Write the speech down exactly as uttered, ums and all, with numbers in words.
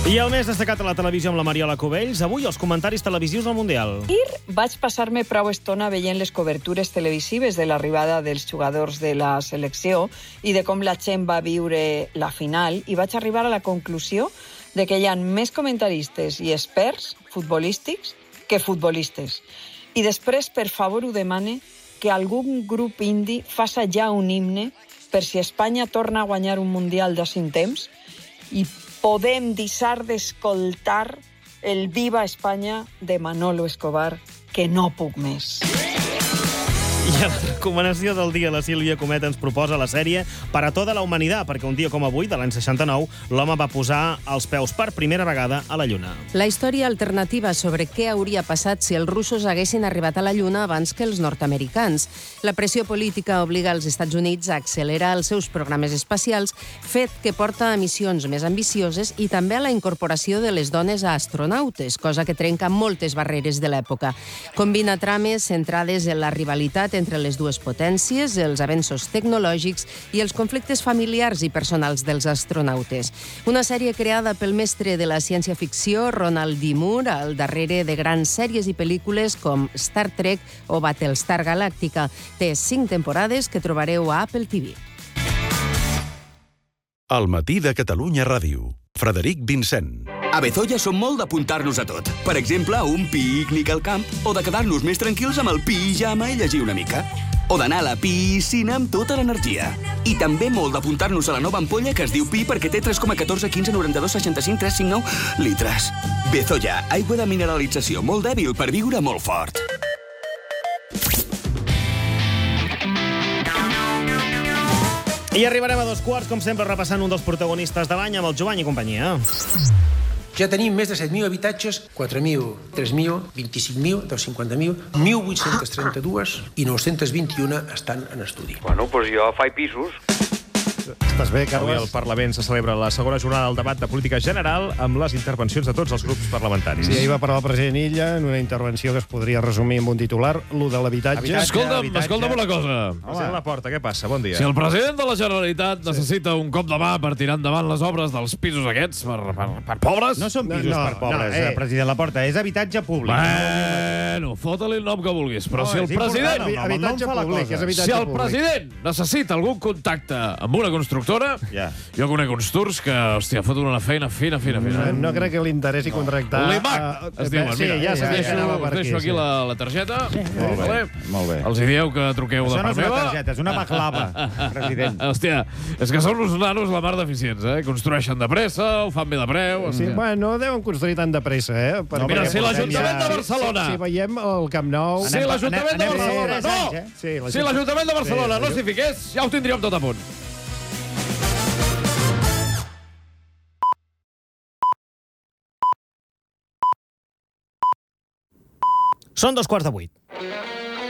I el més destacat a la televisió amb la Mariola Cubells. Avui els comentaris televisius del Mundial. Ahir vaig passar-me prou estona veient les cobertures televisives de l'arribada dels jugadors de la selecció i de com la gent va viure la final, i vaig arribar a la conclusió de que hi ha més comentaristes i experts futbolístics que futbolistes. I després, per favor, ho demane que algun grup indi faça ja un himne per si Espanya torna a guanyar un Mundial de cinc temps i podem deixar d'escoltar el Viva Espanya de Manolo Escobar, que no puc més. I a la recomanació del dia, la Sílvia Comet ens proposa la sèrie Para toda la humanitat, perquè un dia com avui, de l'any seixanta-nou, l'home va posar els peus per primera vegada a la Lluna. La història alternativa sobre què hauria passat si els russos haguessin arribat a la Lluna abans que els nord-americans. La pressió política obliga els Estats Units a accelerar els seus programes espacials, fet que porta a missions més ambicioses i també a la incorporació de les dones a astronautes, cosa que trenca moltes barreres de l'època. Combina trames centrades en la rivalitat entre les dues potències, els avenços tecnològics i els conflictes familiars i personals dels astronautes. Una sèrie creada pel mestre de la ciència-ficció, Ronald D. Moore, al darrere de grans sèries i pel·lícules com Star Trek o Battlestar Galàctica. Té cinc temporades que trobareu a Apple T V. El matí de Catalunya Ràdio. Frederic Vincent. A Bezoya som molt d'apuntar-nos a tot. Per exemple, a un pícnic al camp o de quedar-nos més tranquils amb el pijama i llegir una mica. O d'anar a la piscina amb tota l'energia. I també molt d'apuntar-nos a la nova ampolla que es diu Pi perquè té tres coma catorze quinze noranta-dos seixanta-cinc tres cinc nou litres. Bezoya, aigua de mineralització molt dèbil per viure molt fort. I arribarem a dos quarts, com sempre, repassant un dels protagonistes de l'any amb el Jovany i companyia. Ja tenim més de set mil habitatges, quatre mil, tres mil, vint-i-cinc mil, dos cents i cinquanta mil, mil vuit-cents trenta-dos i nou-cents vint-i-un estan en estudi. Bueno, doncs jo faig pisos. Estàs bé, Carles? Avui al Parlament se celebra la segona jornada del debat de política general amb les intervencions de tots els grups parlamentaris. Sí, ahir va parlar el president Illa en una intervenció que es podria resumir amb un titular, lo de l'habitatge. Escolta'm, escolta'm una cosa. President Laporta, què passa? Bon dia. Si el president de la Generalitat necessita un cop de mà per tirar endavant les obres dels pisos aquests per, per, per pobres... No són pisos No, per pobres, no, eh. president Laporta, és habitatge públic. Bueno, fota-li el nom que vulguis, però No, si el és important, president... no, no, el nom fa la cosa. Si el president necessita algun contacte amb una constructora, Ja. jo conec uns turcs que, hòstia, foten una feina fina, fina, fina. No, no crec que li interessi contractar... L'IMAC, es diuen. Sí, Mira, ja us sabia que deixo, anava us per aquí. deixo aquí sí. la, la targeta. Molt bé, Vale? molt bé. Els hi dieu que truqueu de Això no part és una meva. targeta, és una baclava, president. Hòstia, és que són uns nanos la mar d'eficients, eh? Construeixen de pressa, ho fan bé de preu... Sí, hòstia. bueno, no deuen construir tant de pressa, eh? Perquè mira, si portem l'Ajuntament de Barcelona- Si, si, si veiem el Camp Nou... Si l'Ajuntament de anem- anem Barcelona... tres anys, No! eh? Sí, Si l'Ajuntament de Barcelona Sí, no s'hi fiqués, ja ho tindríem tot a punt. Són dos quarts de vuit.